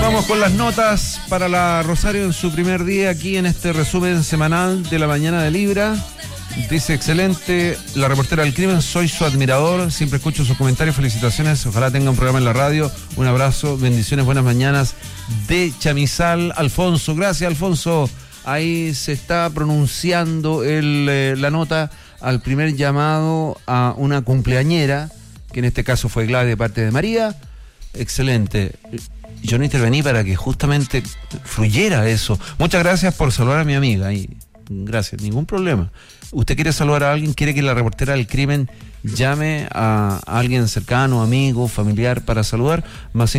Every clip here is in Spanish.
Vamos con las notas para la Rosario en su primer día aquí en este resumen semanal de la mañana de Libra. Dice: excelente, la reportera del crimen, soy su admirador, siempre escucho sus comentarios, felicitaciones, ojalá tenga un programa en la radio, un abrazo, bendiciones, buenas mañanas, de Chamizal, Alfonso. Gracias, Alfonso. Ahí se está pronunciando la nota al primer llamado a una cumpleañera, que en este caso fue Gladys de parte de María. Excelente. Yo no intervení para que justamente fluyera eso. Muchas gracias por saludar a mi amiga. Y gracias, ningún problema. ¿Usted quiere saludar a alguien? ¿Quiere que la reportera del crimen llame a alguien cercano, amigo, familiar para saludar? Más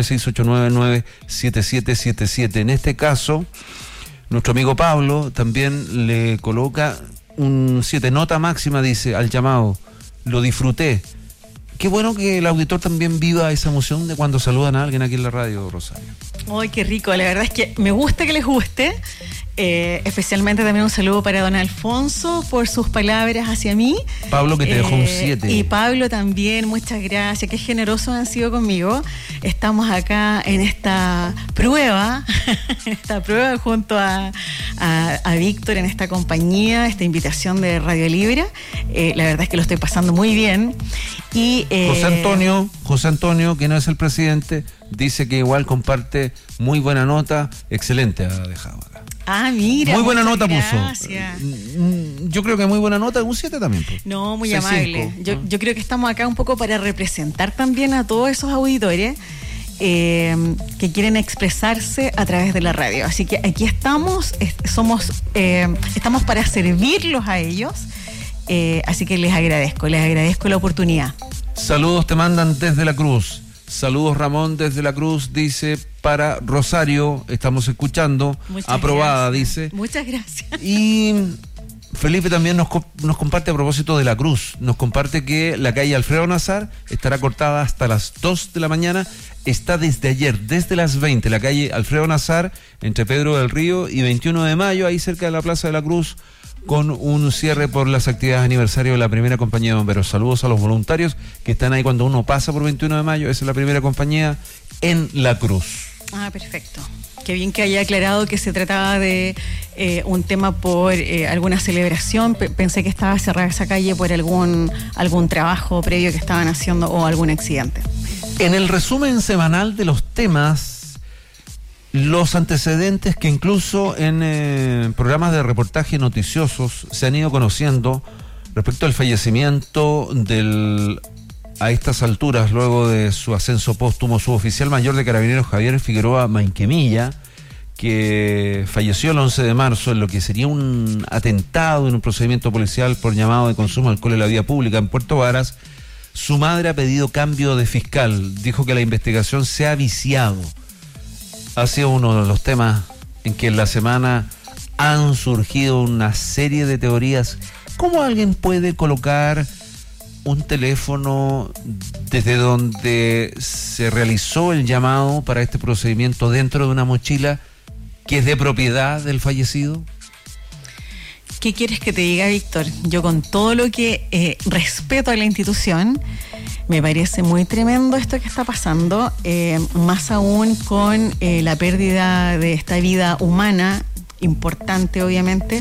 569-6899-7777. En este caso, nuestro amigo Pablo también le coloca un 7, nota máxima, dice, al llamado. Lo disfruté. Qué bueno que el auditor también viva esa emoción de cuando saludan a alguien aquí en la radio, Rosario. ¡Ay, qué rico! La verdad es que me gusta que les guste. Especialmente también un saludo para don Alfonso por sus palabras hacia mí. Pablo, que te dejó un 7. Y Pablo también, muchas gracias. Qué generosos han sido conmigo. Estamos acá en esta prueba, junto a Víctor, en esta compañía, esta invitación de Radio Libre. La verdad es que lo estoy pasando muy bien. Y José Antonio, que no es el presidente, dice que igual comparte muy buena nota. Excelente ha dejado acá. Ah, mira. Muy buena nota gracias. puso. Yo creo que muy buena nota, un 7 también. Pues. No, muy amable. Yo creo que estamos acá un poco para representar también a todos esos auditores que quieren expresarse a través de la radio. Así que aquí estamos para servirlos a ellos. Así que les agradezco la oportunidad. Saludos te mandan desde La Cruz. Saludos Ramón desde La Cruz, dice, para Rosario, estamos escuchando. Muchas aprobada, gracias. dice. Muchas gracias. Y Felipe también nos comparte a propósito de La Cruz, nos comparte que la calle Alfredo Nazar estará cortada hasta las 2 de la mañana, está desde ayer, desde las 20, la calle Alfredo Nazar, entre Pedro del Río y 21 de mayo, ahí cerca de la Plaza de La Cruz, con un cierre por las actividades de aniversario de la primera compañía de bomberos. Saludos a los voluntarios que están ahí cuando uno pasa por 21 de mayo, esa es la primera compañía en La Cruz. Ah, perfecto. Qué bien que haya aclarado que se trataba de un tema por alguna celebración. Pensé que estaba cerrada esa calle por algún trabajo previo que estaban haciendo o algún accidente. En el resumen semanal de los temas, los antecedentes que incluso en programas de reportaje noticiosos se han ido conociendo respecto al fallecimiento a estas alturas, luego de su ascenso póstumo, suboficial mayor de Carabineros Javier Figueroa Mainquemilla, que falleció el 11 de marzo en lo que sería un atentado en un procedimiento policial por llamado de consumo de alcohol en la vía pública en Puerto Varas. Su madre ha pedido cambio de fiscal, dijo que la investigación se ha viciado. Ha sido uno de los temas en que en la semana han surgido una serie de teorías. ¿Cómo alguien puede colocar un teléfono desde donde se realizó el llamado para este procedimiento dentro de una mochila que es de propiedad del fallecido? ¿Qué quieres que te diga, Víctor? Yo, con todo lo que respeto a la institución, me parece muy tremendo esto que está pasando, más aún con la pérdida de esta vida humana, importante obviamente,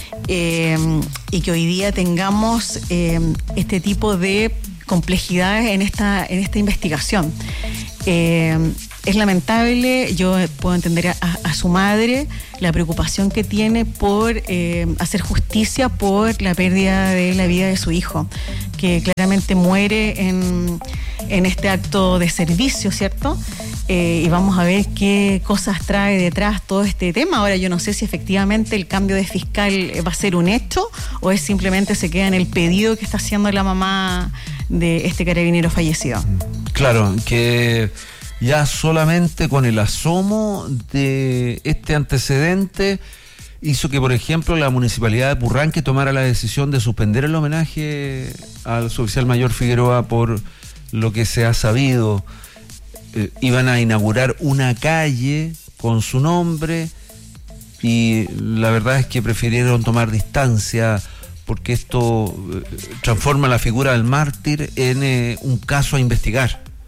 y que hoy día tengamos este tipo de complejidades en esta investigación. Es lamentable, yo puedo entender a su madre la preocupación que tiene por hacer justicia por la pérdida de la vida de su hijo, que claramente muere en este acto de servicio, ¿cierto? Y vamos a ver qué cosas trae detrás todo este tema. Ahora, yo no sé si efectivamente el cambio de fiscal va a ser un hecho o es simplemente se queda en el pedido que está haciendo la mamá de este carabinero fallecido. Claro, que ya solamente con el asomo de este antecedente hizo que, por ejemplo, la municipalidad de Purranque tomara la decisión de suspender el homenaje al suboficial mayor Figueroa por lo que se ha sabido. Iban a inaugurar una calle con su nombre y la verdad es que prefirieron tomar distancia porque esto transforma la figura del mártir en un caso a investigar.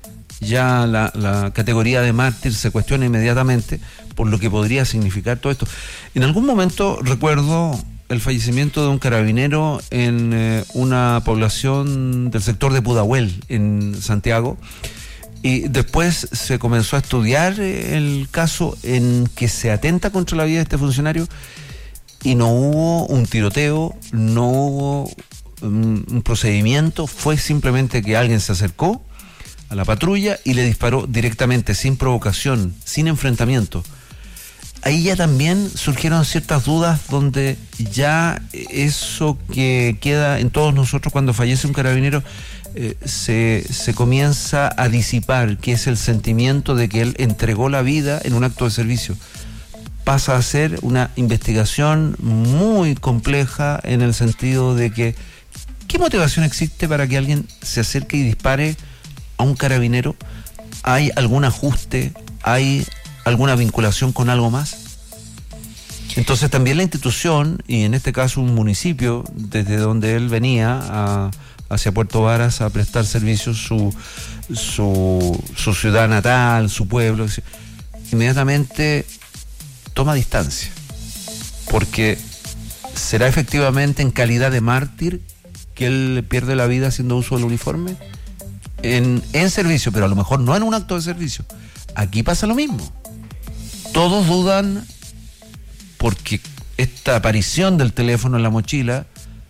ya la categoría de mártir se cuestiona inmediatamente por lo que podría significar todo esto. En algún momento recuerdo el fallecimiento de un carabinero en una población del sector de Pudahuel, en Santiago, y después se comenzó a estudiar el caso en que se atenta contra la vida de este funcionario y no hubo un tiroteo, no hubo un procedimiento, fue simplemente que alguien se acercó a la patrulla y le disparó directamente, sin provocación, sin enfrentamiento. Ahí ya también surgieron ciertas dudas donde ya eso que queda en todos nosotros cuando fallece un carabinero se comienza a disipar, que es el sentimiento de que él entregó la vida en un acto de servicio. Pasa a ser una investigación muy compleja en el sentido de que ¿qué motivación existe para que alguien se acerque y dispare a un carabinero? ¿Hay algún ajuste? ¿Hay alguna vinculación con algo más? Entonces también la institución, y en este caso un municipio, desde donde él venía hacia Puerto Varas a prestar servicios, su ciudad natal, su pueblo, inmediatamente toma distancia, porque ¿será efectivamente en calidad de mártir que él pierde la vida haciendo uso del uniforme? En servicio, pero a lo mejor no en un acto de servicio. Aquí pasa lo mismo. Todos dudan porque esta aparición del teléfono en la mochila,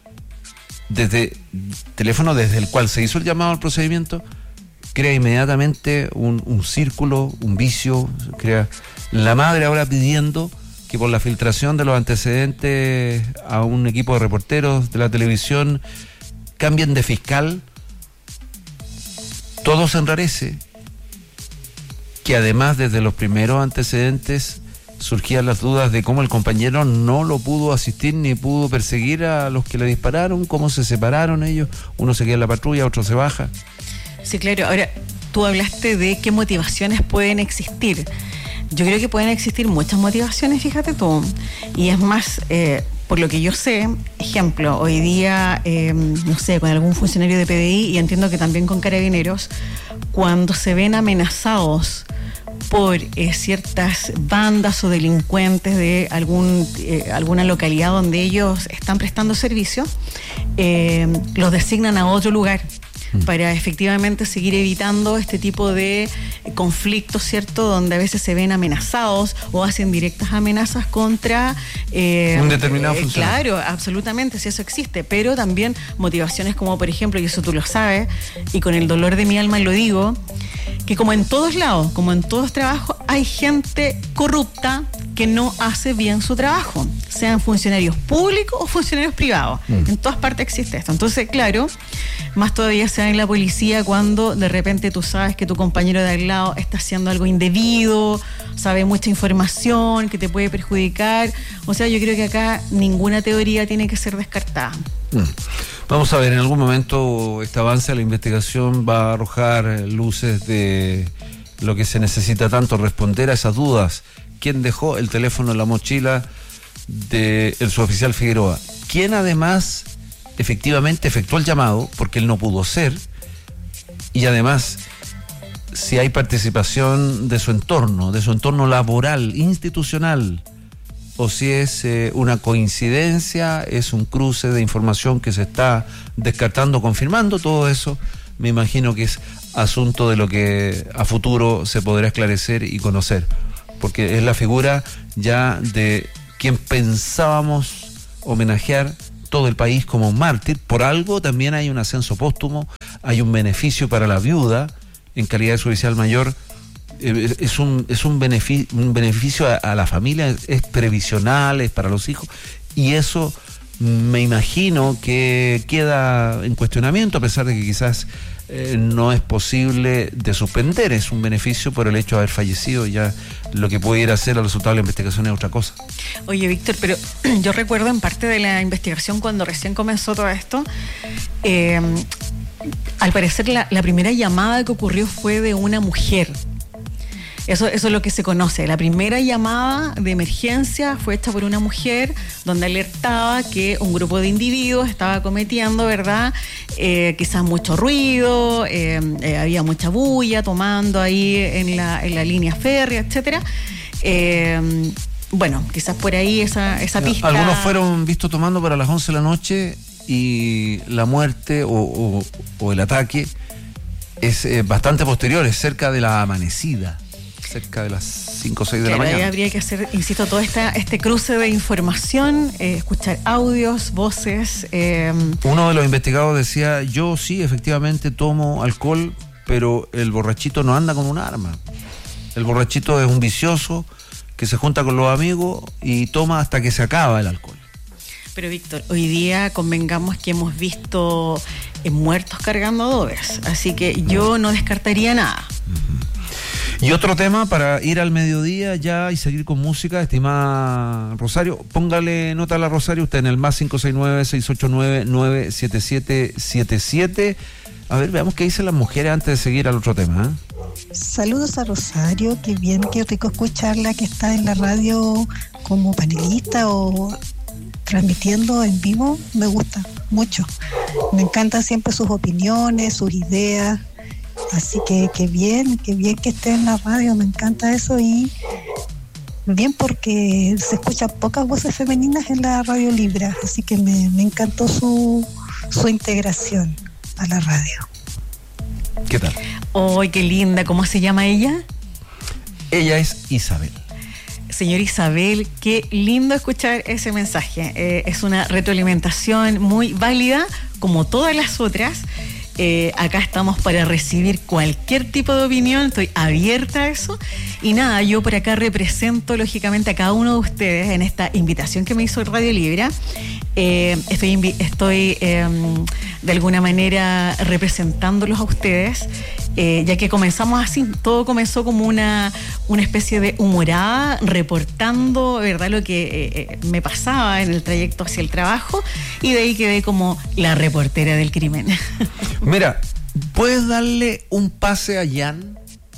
teléfono desde el cual se hizo el llamado al procedimiento, crea inmediatamente un círculo, un vicio, crea la madre ahora pidiendo que por la filtración de los antecedentes a un equipo de reporteros de la televisión cambien de fiscal. Todo se enrarece, que además desde los primeros antecedentes surgían las dudas de cómo el compañero no lo pudo asistir ni pudo perseguir a los que le dispararon, cómo se separaron ellos, uno se queda en la patrulla, otro se baja. Sí, claro. Ahora, tú hablaste de qué motivaciones pueden existir. Yo creo que pueden existir muchas motivaciones, fíjate tú, y es más, por lo que yo sé, ejemplo, hoy día, no sé, con algún funcionario de PDI, y entiendo que también con carabineros, cuando se ven amenazados por ciertas bandas o delincuentes de alguna localidad donde ellos están prestando servicio, los designan a otro lugar para efectivamente seguir evitando este tipo de conflictos, ¿cierto? Donde a veces se ven amenazados o hacen directas amenazas contra un determinado funcionario. Claro, absolutamente, si eso existe, pero también motivaciones como, por ejemplo, y eso tú lo sabes, y con el dolor de mi alma lo digo, que como en todos lados, como en todos trabajos, hay gente corrupta que no hace bien su trabajo, sean funcionarios públicos o funcionarios privados. En todas partes existe esto. Entonces, claro, más todavía se da en la policía cuando de repente tú sabes que tu compañero de al lado está haciendo algo indebido, sabe mucha información que te puede perjudicar. O sea, yo creo que acá ninguna teoría tiene que ser descartada. Vamos a ver, en algún momento este avance de la investigación va a arrojar luces de lo que se necesita tanto, responder a esas dudas. ¿Quién dejó el teléfono en la mochila del suboficial Figueroa? ¿Quién además efectivamente efectuó el llamado? Porque él no pudo ser. Y además, si hay participación de su entorno laboral, institucional, o si es una coincidencia, es un cruce de información que se está descartando, confirmando, todo eso me imagino que es asunto de lo que a futuro se podrá esclarecer y conocer, porque es la figura ya de quien pensábamos homenajear todo el país como un mártir. Por algo también hay un ascenso póstumo, hay un beneficio para la viuda en calidad de suboficial mayor. Es un beneficio a la familia, es previsional, es para los hijos, y eso me imagino que queda en cuestionamiento, a pesar de que quizás no es posible de suspender. Es un beneficio por el hecho de haber fallecido, ya lo que puede ir a ser el resultado de la investigación es otra cosa. Oye, Víctor, pero yo recuerdo en parte de la investigación cuando recién comenzó todo esto, al parecer la primera llamada que ocurrió fue de una mujer Eso es lo que se conoce. La primera llamada de emergencia fue hecha por una mujer donde alertaba que un grupo de individuos estaba cometiendo, ¿verdad? Quizás mucho ruido, había mucha bulla tomando ahí en la línea férrea, etcétera. Bueno, quizás por ahí esa pista. Algunos fueron vistos tomando para las 11 de la noche y la muerte o el ataque es bastante posterior, es cerca de la amanecida, cerca de las 5 o 6 de la mañana. Ahí habría que hacer, insisto, todo este cruce de información, escuchar audios, voces. Uno de los investigados decía, yo sí, efectivamente tomo alcohol, pero el borrachito no anda con un arma. El borrachito es un vicioso que se junta con los amigos y toma hasta que se acaba el alcohol. Pero Víctor, hoy día convengamos que hemos visto muertos cargando adobes, así que yo no descartaría nada. Y otro tema para ir al mediodía ya y seguir con música, estimada Rosario, póngale nota a la Rosario, usted en el más 569-689-97777. A ver, veamos qué dicen las mujeres antes de seguir al otro tema, Saludos a Rosario, qué bien, qué rico escucharla, que está en la radio como panelista o transmitiendo en vivo. Me gusta mucho, me encantan siempre sus opiniones, sus ideas, así que qué bien que esté en la radio, me encanta eso. Y bien, porque se escuchan pocas voces femeninas en la radio Libra, así que me encantó su integración a la radio. ¿Qué tal? ¡Ay, qué linda! ¿Cómo se llama ella? Ella es Isabel. Señora Isabel, qué lindo escuchar ese mensaje. Es una retroalimentación muy válida, como todas las otras. Acá estamos para recibir cualquier tipo de opinión, estoy abierta a eso. Y nada, yo por acá represento lógicamente a cada uno de ustedes en esta invitación que me hizo Radio Libra. Estoy de alguna manera representándolos a ustedes, ya que comenzamos así, todo comenzó como una especie de humorada, reportando, ¿verdad?, lo que me pasaba en el trayecto hacia el trabajo, y de ahí quedé como la reportera del crimen. Mira, ¿puedes darle un pase a Jan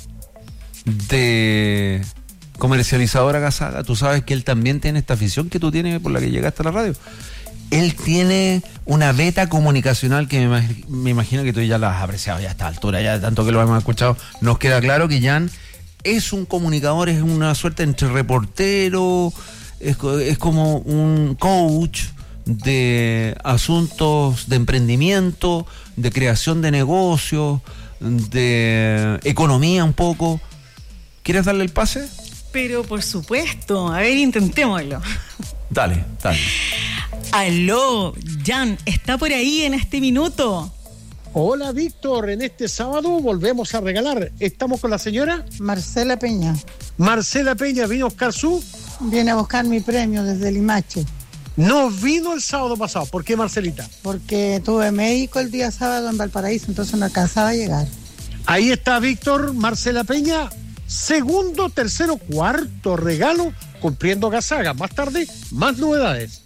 de Comercializadora Gazaga? Tú sabes que él también tiene esta afición que tú tienes por la que llegaste a la radio. Él tiene una beta comunicacional que me imagino que tú ya la has apreciado ya a esta altura, ya de tanto que lo hemos escuchado. Nos queda claro que Jan es un comunicador, es una suerte entre reportero, es como un coach de asuntos de emprendimiento, de creación de negocios, de economía un poco. ¿Quieres darle el pase? Pero por supuesto, a ver, intentémoslo. Dale. Aló, Jan, ¿está por ahí en este minuto? Hola, Víctor, en este sábado volvemos a regalar. ¿Estamos con la señora? Marcela Peña. Marcela Peña, ¿vino a buscar su? Viene a buscar mi premio desde Limache. No vino el sábado pasado. ¿Por qué, Marcelita? Porque tuve médico el día sábado en Valparaíso, entonces no alcanzaba a llegar. Ahí está, Víctor, Marcela Peña. Segundo, tercero, cuarto regalo, cumpliendo Gazaga. Más tarde, más novedades.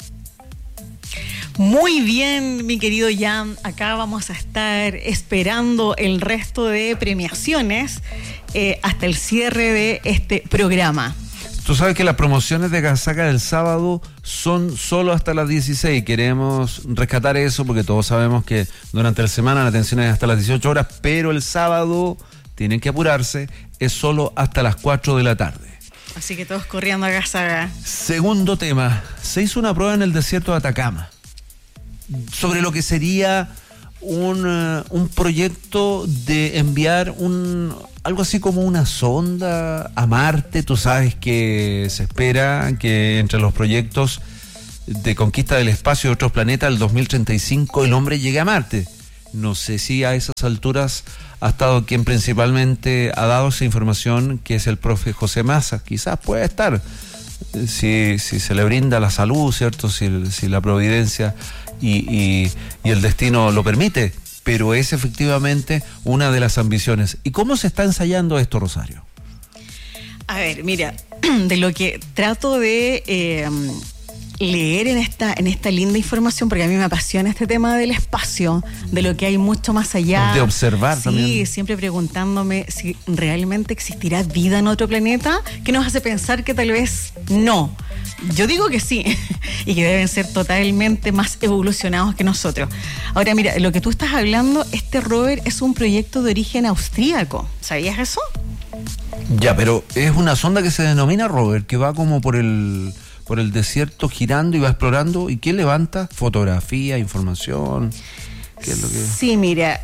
Muy bien, mi querido Jan, acá vamos a estar esperando el resto de premiaciones hasta el cierre de este programa. Tú sabes que las promociones de Gazaga del sábado son solo hasta las 16. Queremos rescatar eso porque todos sabemos que durante la semana la atención es hasta las 18 horas, pero el sábado tienen que apurarse, es solo hasta las 4 de la tarde. Así que todos corriendo a Gazaga. Segundo tema, se hizo una prueba en el desierto de Atacama sobre lo que sería un proyecto de enviar algo así como una sonda a Marte. Tú sabes que se espera que entre los proyectos de conquista del espacio de otros planetas, el 2035 el hombre llegue a Marte. No sé si a esas alturas ha estado quien principalmente ha dado esa información, que es el profe José Massa. Quizás pueda estar, si se le brinda la salud, ¿cierto? Si la providencia y el destino lo permite, pero es efectivamente una de las ambiciones. ¿Y cómo se está ensayando esto, Rosario? A ver, mira, de lo que trato de leer en esta linda información, porque a mí me apasiona este tema del espacio, de lo que hay mucho más allá. De observar también. Sí, siempre preguntándome si realmente existirá vida en otro planeta, que nos hace pensar que tal vez no. Yo digo que sí, y que deben ser totalmente más evolucionados que nosotros. Ahora, mira, lo que tú estás hablando, este rover es un proyecto de origen austríaco. ¿Sabías eso? Ya, pero es una sonda que se denomina rover, que va como por el desierto girando y va explorando. ¿Y qué levanta? Fotografía, información. ¿Qué es lo que...? Sí, mira,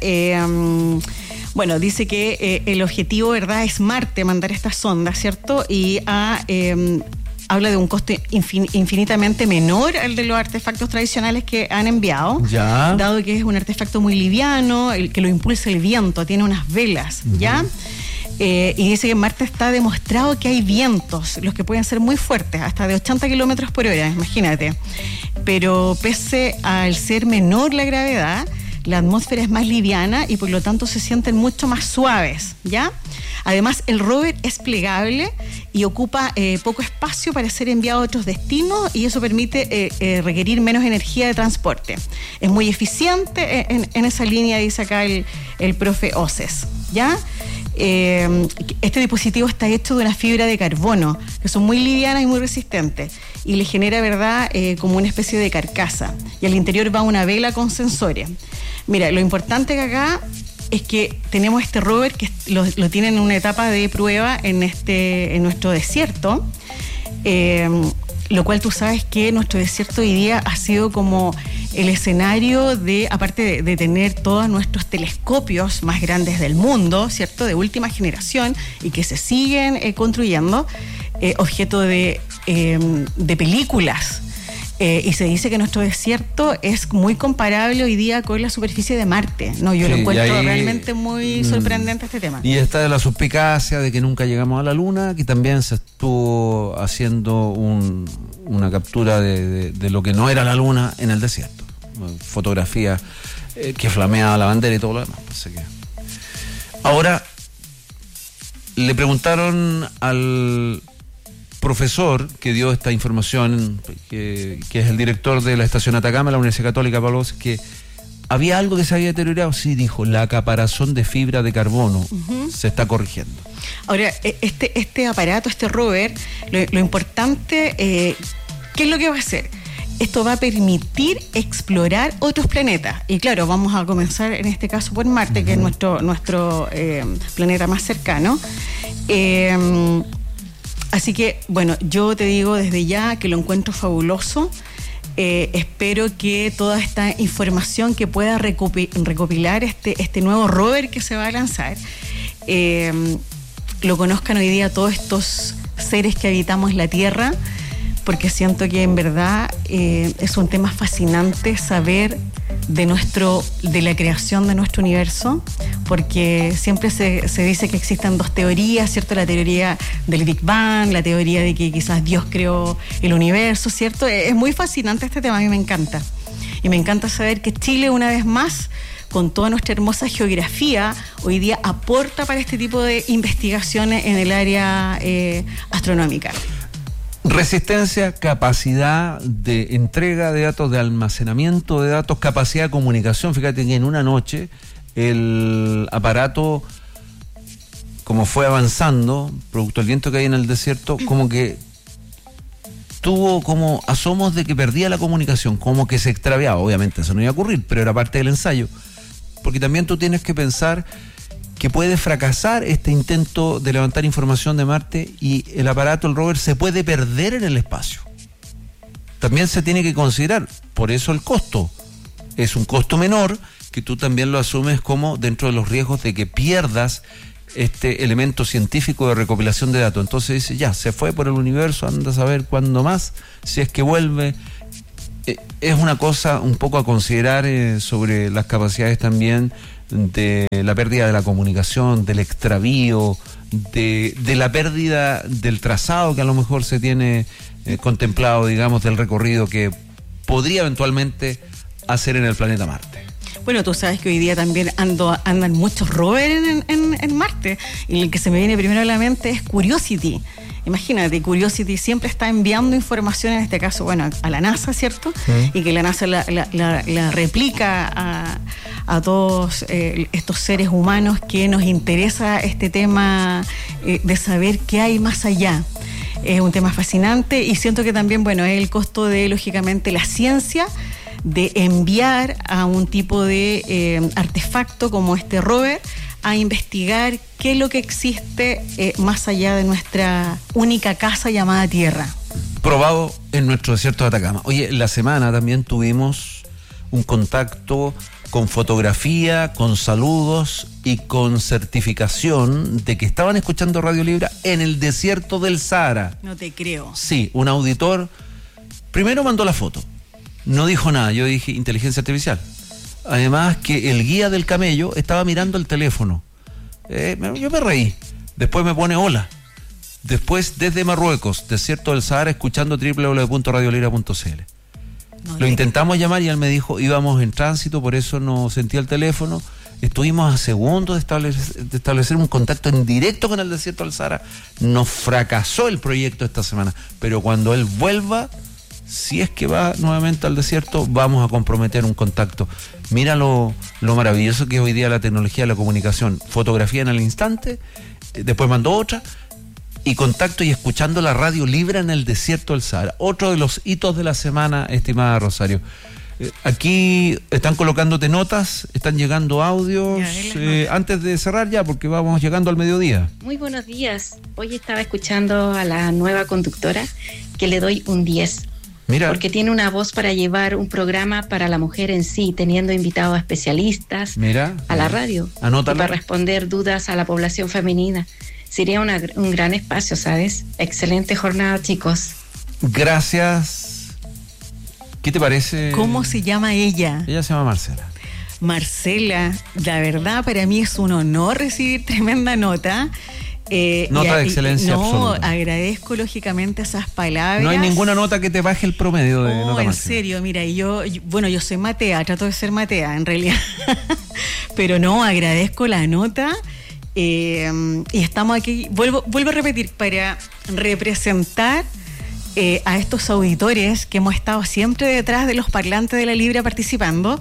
bueno, dice que el objetivo, ¿verdad?, es Marte, mandar esta sonda, ¿cierto? Y habla de un costo infinitamente menor al de los artefactos tradicionales que han enviado, ya, dado que es un artefacto muy liviano, el que lo impulsa el viento, tiene unas velas, ¿ya? Y dice que en Marte está demostrado que hay vientos, los que pueden ser muy fuertes, hasta de 80 kilómetros por hora, imagínate. Pero pese al ser menor la gravedad, la atmósfera es más liviana y por lo tanto se sienten mucho más suaves, ¿ya? Además, el rover es plegable y ocupa poco espacio para ser enviado a otros destinos, y eso permite requerir menos energía de transporte. Es muy eficiente en esa línea, dice acá el profe Oces, ¿ya? Este dispositivo está hecho de una fibra de carbono, que son muy livianas y muy resistentes, y le genera, ¿verdad?, como una especie de carcasa, y al interior va una vela con sensores. Mira, lo importante que acá es que tenemos este rover que lo tiene en una etapa de prueba en nuestro desierto, lo cual tú sabes que nuestro desierto hoy día ha sido como el escenario de, aparte de tener todos nuestros telescopios más grandes del mundo, ¿cierto?, de última generación, y que se siguen construyendo, objeto de películas. Y se dice que nuestro desierto es muy comparable hoy día con la superficie de Marte, ¿no? Yo lo encuentro realmente muy sorprendente este tema. Y está la suspicacia de que nunca llegamos a la Luna, que también se estuvo haciendo una captura de lo que no era la Luna en el desierto. Fotografía que flameaba la bandera y todo lo demás. Así que... Ahora, le preguntaron al profesor que dio esta información, que es el director de la estación Atacama, la Universidad Católica Pablo, que había algo que se había deteriorado. Sí, dijo, la caparazón de fibra de carbono se está corrigiendo. Ahora, este aparato, este rover, lo importante, ¿qué es lo que va a hacer? Esto va a permitir explorar otros planetas. Y claro, vamos a comenzar en este caso por Marte, que es nuestro planeta más cercano. Así que, bueno, yo te digo desde ya que lo encuentro fabuloso. Espero que toda esta información que pueda recopilar este nuevo rover que se va a lanzar, lo conozcan hoy día todos estos seres que habitamos la Tierra, porque siento que en verdad es un tema fascinante saber de la creación de nuestro universo, porque siempre se dice que existen dos teorías, ¿cierto? La teoría del Big Bang, la teoría de que quizás Dios creó el universo, ¿cierto? Es muy fascinante este tema, a mí me encanta. Y me encanta saber que Chile, una vez más, con toda nuestra hermosa geografía, hoy día aporta para este tipo de investigaciones en el área astronómica. Resistencia, capacidad de entrega de datos, de almacenamiento de datos, capacidad de comunicación. Fíjate que en una noche el aparato, como fue avanzando, producto del viento que hay en el desierto, como que tuvo como asomos de que perdía la comunicación, como que se extraviaba. Obviamente eso no iba a ocurrir, pero era parte del ensayo. Porque también tú tienes que pensar que puede fracasar este intento de levantar información de Marte y el aparato, el rover, se puede perder en el espacio. También se tiene que considerar, por eso el costo es un costo menor, que tú también lo asumes como dentro de los riesgos de que pierdas este elemento científico de recopilación de datos. Entonces dice, ya, se fue por el universo, anda a saber cuándo más, si es que vuelve. Es una cosa un poco a considerar sobre las capacidades también de la pérdida de la comunicación, del extravío, de la pérdida del trazado que a lo mejor se tiene contemplado, digamos, del recorrido que podría eventualmente hacer en el planeta Marte. Bueno, tú sabes que hoy día también andan muchos rovers en Marte, y el que se me viene primero a la mente es Curiosity, imagínate, Curiosity siempre está enviando información, en este caso, bueno, a la NASA, ¿cierto? Y que la NASA la replica a todos estos seres humanos que nos interesa este tema de saber qué hay más allá. Es un tema fascinante y siento que también, bueno, es el costo de, lógicamente, la ciencia, de enviar a un tipo de artefacto como este rover a investigar qué es lo que existe más allá de nuestra única casa llamada Tierra. Probado en nuestro desierto de Atacama. Oye, la semana también tuvimos un contacto con fotografía, con saludos y con certificación de que estaban escuchando Radio Libra en el desierto del Sahara. No te creo. Sí, un auditor primero mandó la foto, no dijo nada, yo dije inteligencia artificial. Además que el guía del camello estaba mirando el teléfono. Yo me reí. Después me pone hola. Después desde Marruecos, desierto del Sahara, escuchando www.radiolibra.cl. Lo intentamos llamar y él me dijo, íbamos en tránsito, por eso no sentía el teléfono. Estuvimos a segundos de establecer un contacto en directo con el desierto del Sahara. Nos fracasó el proyecto esta semana, pero cuando él vuelva, si es que va nuevamente al desierto, vamos a comprometer un contacto. Mira lo maravilloso que es hoy día la tecnología de la comunicación. Fotografía en el instante, después mandó otra, y contacto y escuchando la Radio Libra en el desierto del Sahara. Otro de los hitos de la semana, estimada Rosario. Aquí están colocándote notas, están llegando audios. Antes de cerrar ya, porque vamos llegando al mediodía. Muy buenos días. Hoy estaba escuchando a la nueva conductora, que le doy un 10. Mira. Porque tiene una voz para llevar un programa para la mujer en sí, teniendo invitados especialistas a la radio. Anótalo. Y para responder dudas a la población femenina. Sería un gran espacio, ¿sabes? Excelente jornada, chicos. Gracias. ¿Qué te parece? ¿Cómo se llama ella? Ella se llama Marcela. Marcela, la verdad para mí es un honor recibir tremenda nota. Nota de excelencia absoluta. No, agradezco lógicamente esas palabras. No hay ninguna nota que te baje el promedio de nota en máxima. serio, mira, yo soy matea, trato de ser matea en realidad. Pero no, agradezco la nota. Y estamos aquí, vuelvo a repetir, para representar a estos auditores que hemos estado siempre detrás de los parlantes de la Libra participando.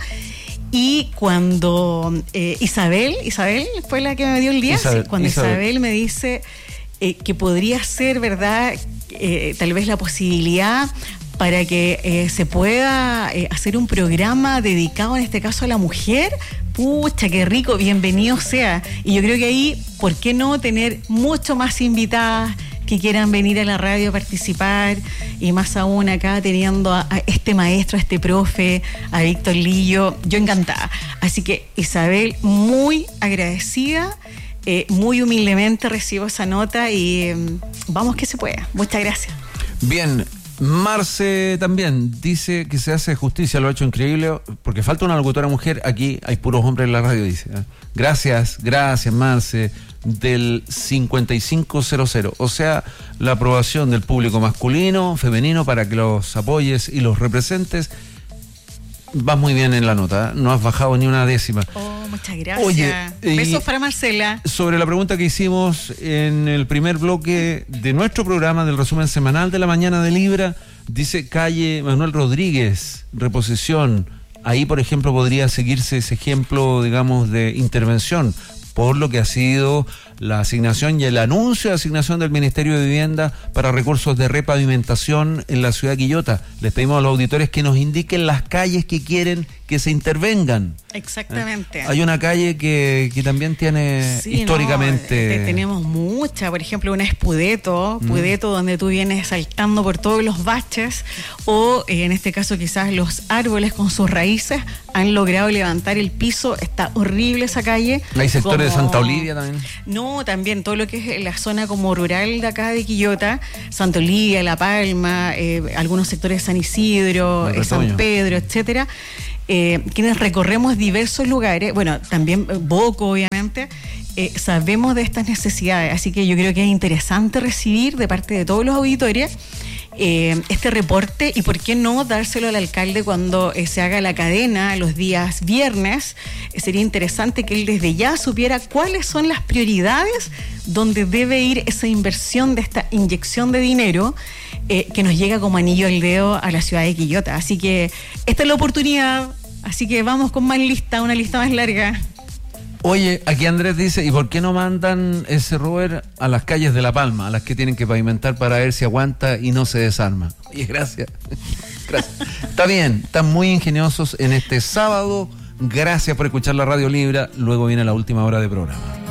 Y cuando Isabel fue la que me dio el día, cuando Isabel me dice que podría ser, ¿verdad?, tal vez la posibilidad para que se pueda hacer un programa dedicado en este caso a la mujer. Pucha, qué rico, bienvenido sea. Y yo creo que ahí, ¿por qué no tener mucho más invitadas que quieran venir a la radio a participar? Y más aún acá teniendo a este maestro, a este profe, a Víctor Lillo, yo encantada. Así que Isabel, muy agradecida, muy humildemente recibo esa nota y vamos que se pueda. Muchas gracias. Bien. Marce también dice que se hace justicia, lo ha hecho increíble, porque falta una locutora mujer, aquí hay puros hombres en la radio, dice. Gracias Marce, del 5500, o sea, la aprobación del público masculino, femenino, para que los apoyes y los representes. Vas muy bien en la nota, no has bajado ni una décima. Oh, muchas gracias. Oye, besos para Marcela. Sobre la pregunta que hicimos en el primer bloque de nuestro programa del resumen semanal de la mañana de Libra, dice calle Manuel Rodríguez, reposición. Ahí, por ejemplo, podría seguirse ese ejemplo, digamos, de intervención, por lo que ha sido la asignación y el anuncio de asignación del Ministerio de Vivienda para recursos de repavimentación en la ciudad de Quillota. Les pedimos a los auditores que nos indiquen las calles que quieren que se intervengan. Exactamente. Hay una calle que también tiene históricamente... tenemos mucha, por ejemplo, una Espudeto, donde tú vienes saltando por todos los baches, o en este caso quizás los árboles con sus raíces han logrado levantar el piso. Está horrible esa calle. Hay sectores de Santa Olivia también. No, también todo lo que es la zona como rural de acá de Quillota, Santa Olivia, La Palma, algunos sectores de San Isidro, San Pedro, etcétera. Quienes recorremos diversos lugares, bueno, también Boco, obviamente, sabemos de estas necesidades, así que yo creo que es interesante recibir de parte de todos los auditores este reporte y por qué no dárselo al alcalde cuando se haga la cadena los días viernes. Sería interesante que él desde ya supiera cuáles son las prioridades donde debe ir esa inversión de esta inyección de dinero que nos llega como anillo al dedo a la ciudad de Quillota. Así que esta es la oportunidad, así que vamos con más lista, una lista más larga. Oye, aquí Andrés dice, ¿y por qué no mandan ese rover a las calles de La Palma, a las que tienen que pavimentar para ver si aguanta y no se desarma? Oye, gracias. Gracias. Está bien, están muy ingeniosos en este sábado. Gracias por escuchar la Radio Libra. Luego viene la última hora de programa.